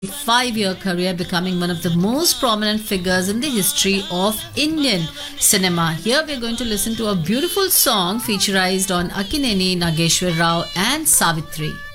5-year career, becoming one of the most prominent figures in the history of Indian cinema. Here we're going to listen to a beautiful song featured on Akineni Nageshwar Rao and Savitri.